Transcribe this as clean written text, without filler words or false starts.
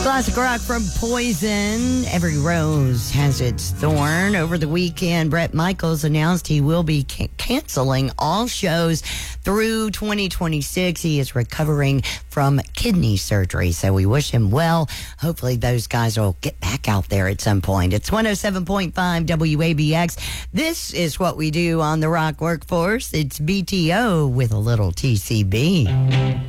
Classic rock from Poison. Every rose has its thorn. Over the weekend, Bret Michaels announced he will be canceling all shows through 2026. He is recovering from kidney surgery, so we wish him well. Hopefully those guys will get back out there at some point. It's 107.5 WABX. This is what we do on the Rock Workforce. It's BTO with a little TCB.